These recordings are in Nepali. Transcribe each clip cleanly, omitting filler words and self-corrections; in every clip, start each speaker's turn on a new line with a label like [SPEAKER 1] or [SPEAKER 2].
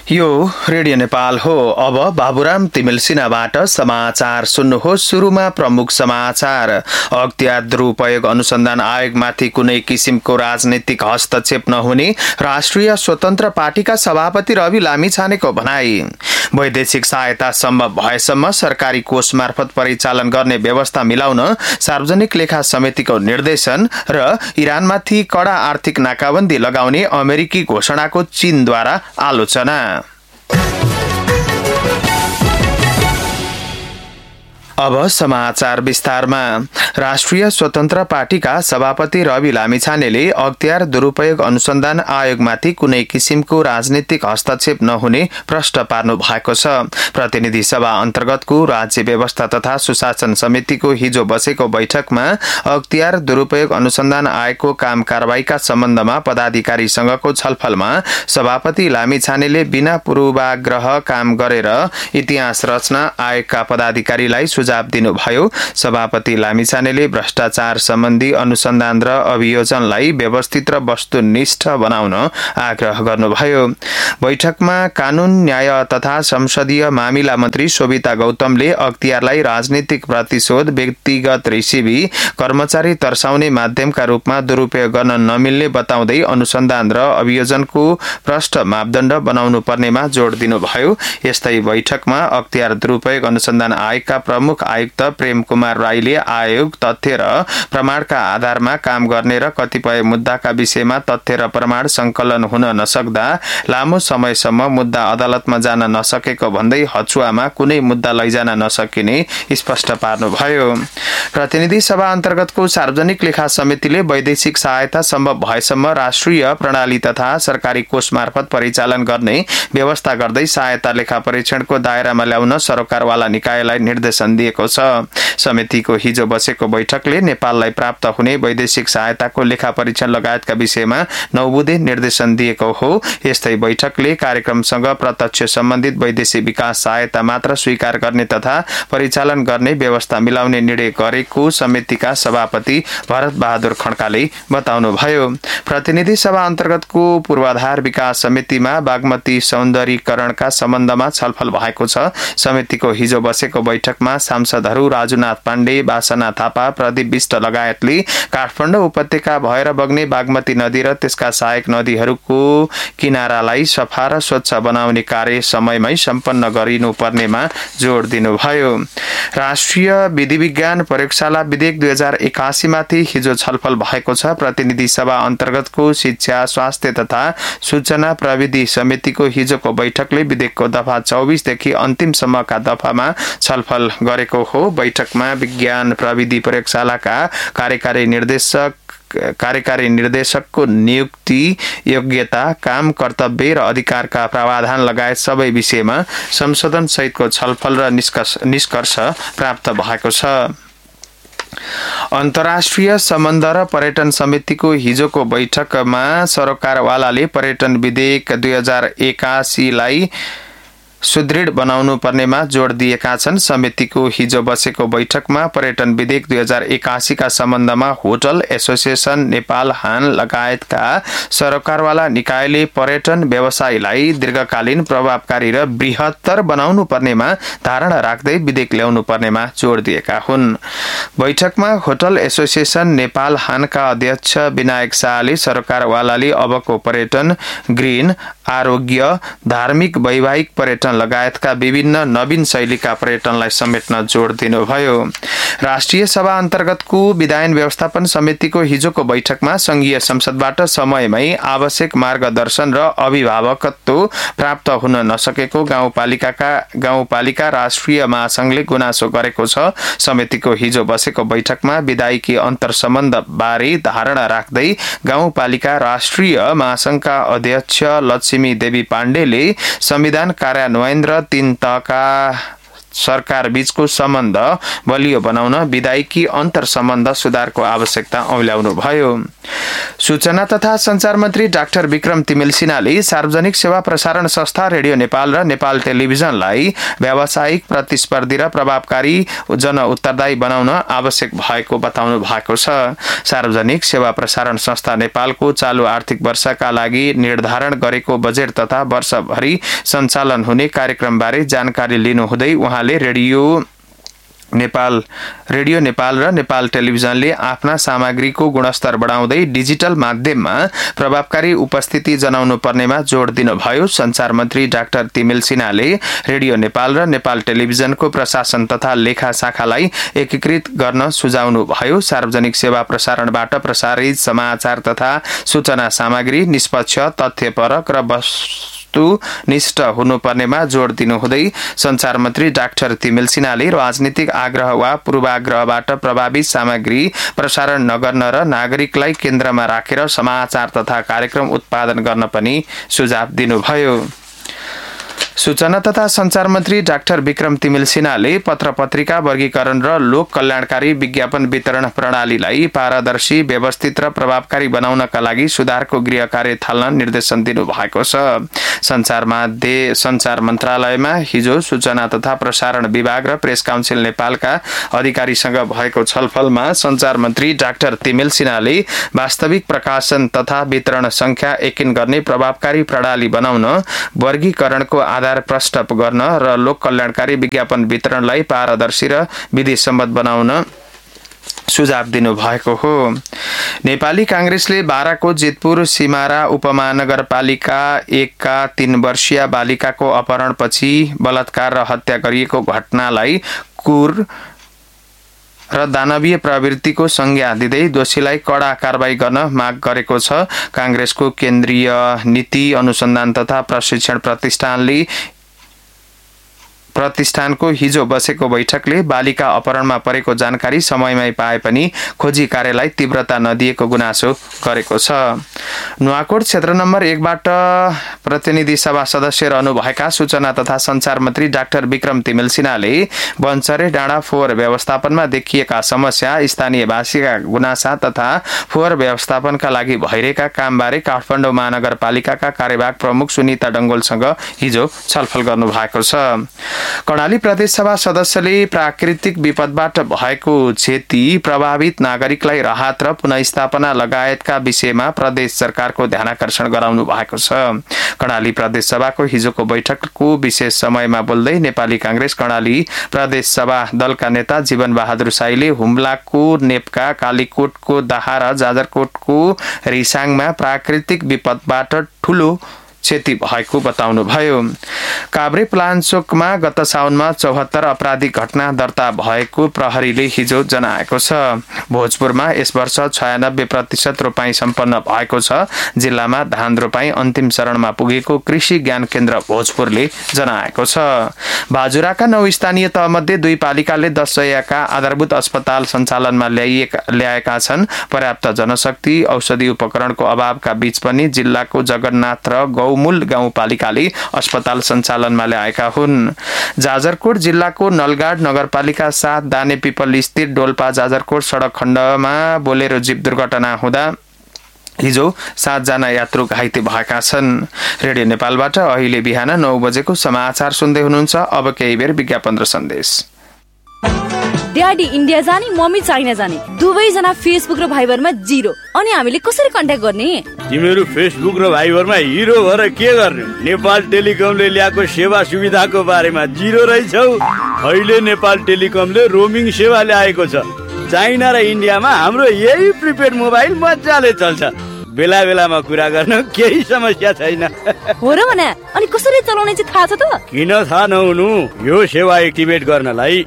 [SPEAKER 1] यो रेडियो नेपाल हो। अब बाबुराम तिमिल सिन्हाबाट समाचार सुन्नुहोस्। सुरुमा प्रमुख समाचार। अख्तियार दुरुपयोग अनुसन्धान आयोगमाथि कुनै किसिमको राजनीतिक हस्तक्षेप नहुने राष्ट्रिय स्वतन्त्र पार्टीका सभापति रवि लामिछानेको भनाई। वैदेशिक सहायता सम्भव भएसम्म सरकारी कोष मार्फत परिचालन गर्ने व्यवस्था मिलाउन सार्वजनिक लेखा समितिको निर्देशन र इरानमाथि कडा आर्थिक नाकाबन्दी लगाउने अमेरिकी घोषणाको चीनद्वारा आलोचना। अब समाचार विस्तारमा। राष्ट्रिय स्वतन्त्र पार्टीका सभापति रवि लामिछानेले अख्तियार दुरुपयोग अनुसन्धान आयोगमाथि कुनै किसिमको राजनीतिक हस्तक्षेप नहुने प्रश्न पार्नु भएको छ। प्रतिनिधि सभा अन्तर्गतको राज्य व्यवस्था तथा सुशासन समितिको हिजो बसेको बैठकमा अख्तियार दुरुपयोग अनुसन्धान आयोगको काम कारबाहीका सम्बन्धमा पदाधिकारीसँगको छलफलमा सभापति लामिछानेले बिना पूर्वाग्रह काम गरेर इतिहास रचना आयोगका पदाधिकारीलाई सुझाव दिनुभयो। सभापति लामिछानेले भ्रष्टाचार सम्बन्धी अनुसन्धान र अभियोजनलाई व्यवस्थित र वस्तुनिष्ठ बनाउन आग्रह गर्नुभयो। बैठकमा कानून न्याय तथा संसदीय मामिला मन्त्री शोभिता गौतमले अख्तियारलाई राजनीतिक प्रतिशोध, व्यक्तिगत रिसिभी, कर्मचारी तर्साउने माध्यमका रूपमा दुरुपयोग गर्न नमिल्ने बताउँदै अनुसन्धान र अभियोजनको प्रष्ट मापदण्ड बनाउनु पर्नेमा जोड दिनुभयो। यस्तै बैठकमा अख्तियार दुरुपयोग अनुसन्धान आयोगका प्रमुख आयुक्त प्रेम कुमार राईले आयोग तथ्य र प्रमाणका आधारमा काम गर्ने र कतिपय मुद्दाका विषयमा तथ्य र प्रमाण संकलन हुन नसक्दा लामो समयसम्म मुद्दा अदालतमा जान नसकेको भन्दै हचुवामा कुनै मुद्दा लैजान नसकिने स्पष्ट पार्नुभयो। प्रतिनिधि सभा अन्तर्गतको सार्वजनिक लेखा समितिले वैदेशिक सहायता सम्भव भएसम्म राष्ट्रिय प्रणाली तथा सरकारी कोष मार्फत परिचालन गर्ने व्यवस्था गर्दै सहायता लेखा परीक्षणको दायरामा ल्याउन सरोकारवाला निकायलाई निर्देशन दिएको छ। समितिको हिजो बसेको बैठकले नेपाललाई प्राप्त हुने वैदेशिक सहायताको लेखा परीक्षण लगायतका विषयमा 9 बुँदे निर्देशन दिएको हो। यस्तै बैठकले कार्यक्रमसँग प्रत्यक्ष सम्बन्धित वैदेशिक विकास सहायता मात्र स्वीकार गर्ने तथा परिचालन गर्ने व्यवस्था मिलाउने निर्णय गरेको समितिका सभापति भरत बहादुर खड्काले बताउनुभयो। प्रतिनिधि सभा अन्तर्गतको पूर्वाधार विकास समितिमा बागमती सौन्दर्यीकरणका सम्बन्धमा छलफल भएको छ। समितिको हिजो बसेको बैठकमा सांसदहरू राजुनाथ पाण्डे, बासना थापा, प्रदीप विष्ट लगायतले काठमाडौँ उपत्यका भएर बग्ने बागमती नदी र त्यसका सहायक नदीहरूको किनारालाई सफा र स्वच्छ बनाउने कार्य समयमै सम्पन्न गरिनुपर्नेमा जोड दिनुभयो। राष्ट्रिय विधि विज्ञान प्रयोगशाला विधेयक 2081 माथि हिजो छलफल भएको छ। प्रतिनिधि सभा अन्तर्गतको शिक्षा, स्वास्थ्य तथा सूचना प्रविधि समितिको हिजोको बैठकले विधेयकको दफा 24 देखि अन्तिमसम्मका दफामा छलफल गरेको हो। बैठकमा विज्ञान प्रविधि प्रयोगशालाका कार्यकारी निर्देशकको नियुक्ति, योग्यता, काम, कर्तव्य र अधिकारका प्रावधान लगायत सबै विषयमा संशोधन सहितको छलफल र निष्कर्ष प्राप्त भएको छ। अन्तर्राष्ट्रिय सम्बन्ध र पर्यटन समितिको हिजोको बैठकमा सरोकारवालाले पर्यटन विधेयक 2081 लाई सुदृढ बनाउनु पर्नेमा जोड दिएका छन्। समितिको हिजो बसेको बैठकमा पर्यटन विधेयक 2081 का सम्बन्धमा होटल एसोसिएसन नेपाल हान लगायतका सरोकारवाला निकायले पर्यटन व्यवसायलाई दीर्घकालीन, प्रभावकारी र बृहत्तर बनाउनु पर्नेमा धारणा राख्दै विधेयक ल्याउनु पर्नेमा जोड दिएका हुन्। बैठकमा होटल एसोसिएसन नेपाल हानका अध्यक्ष विनायक शाहले सरोकारवालाले अबको पर्यटन, ग्रीन, आरोग्य, धार्मिक, वैवाहिक पर्यटन लगायतका विभिन्न नवीन शैलीका पर्यटनलाई समेट्न जोड दिनुभयो। राष्ट्रिय सभा अन्तर्गतको विधायन व्यवस्थापन समितिको हिजोको बैठकमा संघीय संसदबाट समयमै आवश्यक मार्गदर्शन र अभिभावकत्व प्राप्त हुन नसकेको गाउँपालिका राष्ट्रिय महासंघले गुनासो गरेको छ। समितिको हिजो बसेको बैठकमा विधायकी अन्तर्सम्बन्ध बारे धारणा राख्दै गाउँपालिका राष्ट्रिय महासंघका अध्यक्ष लक्ष्मी देवी पाण्डेले संविधान कार्यान्वयन र 3 तहका सरकार बीचको सम्बन्ध बलियो बनाउन विधायिकी अन्तर सम्बन्ध सुधारको आवश्यकता औल्याउनुभयो। सूचना तथा संचार मन्त्री डाक्टर विक्रम तिमिल सिन्हाले सार्वजनिक सेवा प्रसारण संस्था रेडियो नेपाल र नेपाल टेलिभिजनलाई व्यावसायिक, प्रतिस्पर्धी र प्रभावकारी जनउत्तरदायी बनाउन आवश्यक भएको बताउनु भएको छ। सार्वजनिक सेवा प्रसारण संस्था नेपालको चालू आर्थिक वर्षका लागि निर्धारण गरेको बजेट तथा वर्षभरि सञ्चालन हुने कार्यक्रमबारे जानकारी लिनुहुँदै उहाँले रेडियो नेपाल र नेपाल टेलिभिजनले आफ्ना सामग्रीको गुणस्तर बढाउँदै डिजिटल माध्यममा प्रभावकारी उपस्थिति जनाउनु पर्नेमा जोड दिनुभयो। संचार मन्त्री डाक्टर तिमिल सिन्हाले रेडियो नेपाल र नेपाल टेलिभिजनको प्रशासन तथा लेखा शाखालाई एकीकृत गर्न सुझाउनु भयो। सार्वजनिक सेवा प्रसारणबाट प्रसारित समाचार तथा सूचना सामग्री निष्पक्ष, तथ्यपरक र निष्ठ हुनुपर्नेमा जोड दिनुहुँदै संचार मन्त्री डाक्टर तिमिल सिन्हाले राजनीतिक आग्रह वा पूर्वाग्रहबाट प्रभावित सामग्री प्रसारण नगर्न र नागरिकलाई केन्द्रमा राखेर समाचार तथा कार्यक्रम उत्पादन गर्न पनि सुझाव दिनुभयो। सूचना तथा संचार मन्त्री डाक्टर विक्रम तिमिल सिन्हाले पत्र पत्रिका वर्गीकरण र लोक कल्याणकारी विज्ञापन वितरण प्रणालीलाई पारदर्शी, व्यवस्थित र प्रभावकारी बनाउनका लागि सुधारको गृह कार्य थाल्न निर्देशन दिनुभएको छ। संचार मन्त्रालयमा हिजो सूचना तथा प्रसारण विभाग र प्रेस काउन्सिल नेपालका अधिकारीसँग भएको छलफलमा संचार मन्त्री डाक्टर तिमिल सिन्हाले वास्तविक प्रकाशन तथा वितरण संख्या एकिन गर्ने प्रभावकारी प्रणाली बनाउन, वर्गीकरणको आधार प्रष्ट गर्न र लोक कल्याणकारी विज्ञापन वितरणलाई पारदर्शी र विधिसम्मत बनाउन सुझाव दिनुभएको हो। नेपाली कांग्रेसले बाराको जेतपुर सिमारा उपमहानगरपालिका 1 का 3 वर्षीय बालिकाको अपहरणपछि बलात्कार र हत्या गरिएको घटनालाई क्रूर र दानवीय प्रवृत्तिको संज्ञा दिँदै दोषीलाई कड़ा कारबाही गर्न माग गरेको छ। कांग्रेसको केन्द्रीय नीति अनुसन्धान तथा प्रशिक्षण प्रतिष्ठानको हिजो बसेको बैठकले बालिका अपहरणमा परेको जानकारी समयमै पाए पनि खोजी कार्यलाई तीव्रता नदिएको गुनासो गरेको छ। नुवाकोट क्षेत्र नम्बर 1 बाट प्रतिनिधि सभा सदस्य रहनुभएका सूचना तथा संचार मन्त्री डाक्टर विक्रम तिमिल सिन्हाले बनचरे डाँडा फोहोर व्यवस्थापनमा देखिएका समस्या, स्थानीयवासीका गुनासा तथा फोहोर व्यवस्थापनका लागि भइरहेका कामबारे काठमाडौँ महानगरपालिकाका कार्यवाहक प्रमुख सुनिता डंगोलसँग हिजो छलफल गर्नु भएको छ। कर्णाली प्रदेश सभा सदस्यले प्राकृतिक विपदबाट भएको क्षति, प्रभावित नागरिकलाई राहत र पुनःस्थापना लगायतका विषयमा प्रदेश सरकारको ध्यानाकर्षण गराउनु भएको छ। कर्णाली प्रदेश सभाको हिजोको बैठकको विशेष समयमा बोल्दै नेपाली कांग्रेस कर्णाली प्रदेश सभा दलका नेता जीवन बहादुर साईले हुम्लाको नेपका, कालीकोटको दाहा र जाजरकोटको रिसाङमा प्राकृतिक विपदबाट ठूलो क्षति भएको बताउनुभयो। काभ्रे प्लान्चोकमा गत साउनमा 74 आपराधिक घटना दर्ता भएको प्रहरीले हिजो जनाएको छ। भोजपुरमा यस वर्ष 96% रोपाई सम्पन्न भएको छ। जिल्लामा धान रोपाई अन्तिम चरणमा पुगेको कृषि ज्ञान केन्द्र भोजपुरले जनाएको छ। बाजुराका 9 स्थानीय तहमध्ये 2 पालिकाले 10 शय्याका आधारभूत अस्पताल सञ्चालनमा ल्याएका छन्। पर्याप्त जनशक्ति, औषधि उपकरणको अभावका बीच पनि जिल्लाको जगन्नाथ र गौमूल गाउँपालिकाले अस्पताल सञ्चालनमा ल्याएका हुन्। जाजरकोट जिल्लाको नलगाड नगरपालिका 7 दाने पिपल स्थित डोल्पा जाजरकोट सडक खण्डमा बोलेरो जीप दुर्घटना हुँदा हिजो 7 जना यात्रु घाइते भएका छन्। रेडियो नेपालबाट अहिले बिहान 9 बजेको समाचार सुन्दै हुनुहुन्छ। अब केही बेर विज्ञापन र सन्देश।
[SPEAKER 2] ड्याडी इन्डिया जाने, मम्मी चाइना जाने, दुवैजना फेसबुक र भाइबरमा 0। अनि हामीले कसरी कन्ट्याक्ट गर्ने?
[SPEAKER 3] तिमीहरू फेसबुक र भाइबरमा हिरो भएर के गर्ने? नेपाल टेलिकमले ल्याएको सेवा सुविधाको बारेमा 0 रहेछौ। अहिले नेपाल टेलिकमले रोमिङ सेवा ल्याएको छ। चाइना र इन्डियामा हाम्रो यही प्रिपेड मोबाइल मजाले चल्छ। बेला बेलामा कुरा गर्न केही समस्या छैन।
[SPEAKER 2] हो र भने अनि कसरी चलाउने चाहिँ थाहा छ त?
[SPEAKER 3] किन थाहा नहुनु? यो सेवा एक्टिभेट गर्नलाई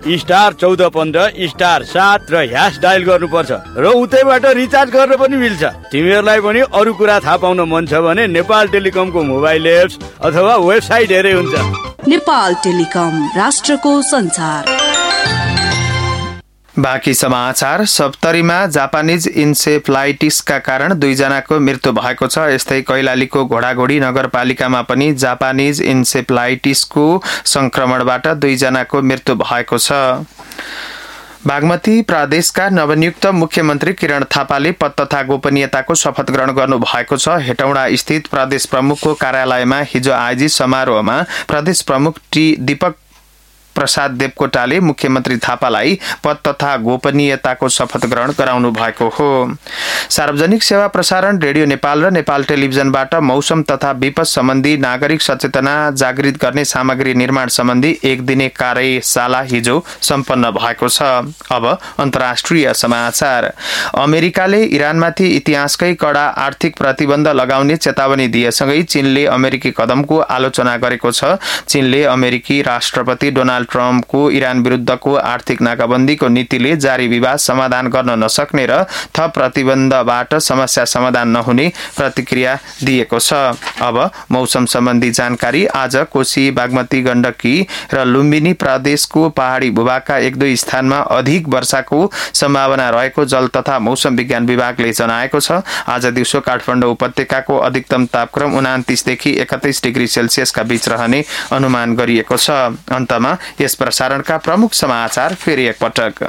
[SPEAKER 3] *1415 *7 र # डायल गर्नुपर्छ र उतैबाट रिचार्ज गर्न पनि मिल्छ। तिमीहरूलाई पनि अरू कुरा थाहा पाउन मन छ भने नेपाल टेलिकमको मोबाइल एप्स अथवा वेबसाइट हेरे हुन्छ।
[SPEAKER 4] नेपाल टेलिकम, राष्ट्रको संचार।
[SPEAKER 1] बाँकी समाचार। सप्तरीमा जापानिज इन्सेफ्लाइटिसका कारण 2 जनाको मृत्यु भएको छ। यस्तै कैलालीको घोडाघोडी नगरपालिकामा पनि जापानिज इन्सेफ्लाइटिसको संक्रमणबाट 2 जनाको मृत्यु भएको छ। बागमती प्रदेशका नवनियुक्त मुख्यमन्त्री किरण थापाले पद तथा गोपनीयताको शपथ ग्रहण गर्नु भएको छ। हेटौडा स्थित प्रदेश प्रमुखको कार्यालयमा हिजो आयोजित समारोहमा प्रदेश प्रमुख दीपक प्रसाद देवकोटाले मुख्यमन्त्री थापालाई पद तथा गोपनीयताको शपथ ग्रहण गराउनु भएको हो। सार्वजनिक सेवा प्रसारण रेडियो नेपाल र नेपाल टेलिभिजनबाट मौसम तथा विपद सम्बन्धी नागरिक सचेतना जागृत गर्ने सामग्री निर्माण सम्बन्धी 1 दिने कार्यशाला हिजो सम्पन्न भएको छ। अब अन्तर्राष्ट्रिय समाचार। अमेरिकाले इरानमाथि इतिहासकै कडा आर्थिक प्रतिबन्ध लगाउने चेतावनी दिएसँगै चीनले अमेरिकी कदमको आलोचना गरेको छ। चीनले अमेरिकी राष्ट्रपति डोनाल्ड ट्रम्पको इरान विरुद्धको आर्थिक नाकाबन्दीको नीतिले जारी विवाद समाधान गर्न नसक्ने र थप प्रतिबन्धबाट समस्या समाधान नहुने प्रतिक्रिया दिएको छ। अब मौसम सम्बन्धी जानकारी। आज कोशी, बागमती, गण्डकी र लुम्बिनी प्रदेशको पहाडी भूभागका 1-2 स्थानमा अधिक वर्षाको सम्भावना रहेको जल तथा मौसम विज्ञान विभागले जनाएको छ। आज दिउँसो काठमाडौँ उपत्यकाको अधिकतम तापक्रम 29 देखि 31 डिग्री सेल्सियसका बीच रहने अनुमान गरिएको छ। अन्तमा यस प्रसारणका प्रमुख समाचार फेरि एकपटक।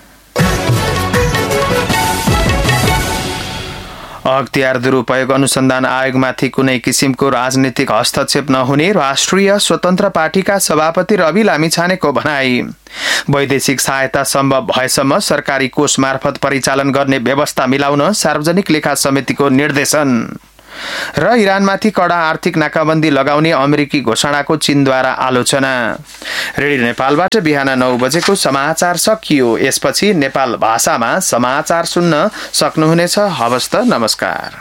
[SPEAKER 1] अख्तियार दुरुपयोग अनुसन्धान आयोगमाथि कुनै किसिमको राजनीतिक हस्तक्षेप नहुने राष्ट्रिय स्वतन्त्र पार्टीका सभापति रवि लामिछानेको भनाई। वैदेशिक सहायता सम्भव भएसम्म सरकारी कोष मार्फत परिचालन गर्ने व्यवस्था मिलाउन सार्वजनिक लेखा समितिको निर्देशन र इरानमाथि कडा आर्थिक नाकाबन्दी लगाउने अमेरिकी घोषणाको चीनद्वारा आलोचना। रेडियो नेपालबाट बिहान 9 बजेको समाचार सकियो। यसपछि नेपाल भाषामा समाचार सुन्न सक्नुहुनेछ। हवस् त, नमस्कार।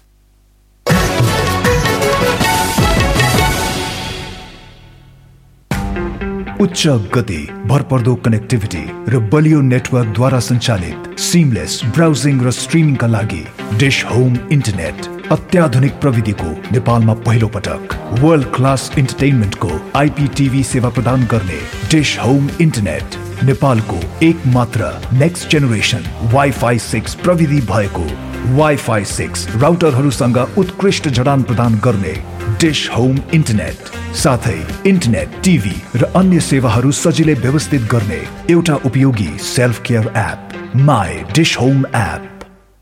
[SPEAKER 4] उच्च गति, भरपर्दो कनेक्टिभिटी र बलियो नेटवर्कद्वारा सञ्चालित सिमलेस ब्राउजिङ र स्ट्रिमिङका लागि डिश होम इन्टरनेट अत्याधुनिक प्रविधिको नेपालमा पहिलो पटक वर्ल्ड क्लास इन्टरटेनमेन्टको IPTV सेवा प्रदान गर्ने डिश होम इन्टरनेट नेपालको एकमात्र नेक्स्ट जेनेरेसन वाइफाई 6 प्रविधि भएको वाइफाई 6 राउटरहरूसँग उत्कृष्ट जडान प्रदान गर्ने डिश होम इन्टरनेट साथै इन्टरनेट, टिभी र अन्य सेवाहरू सजिलै व्यवस्थित गर्ने एउटा उपयोगी self care app my dish home app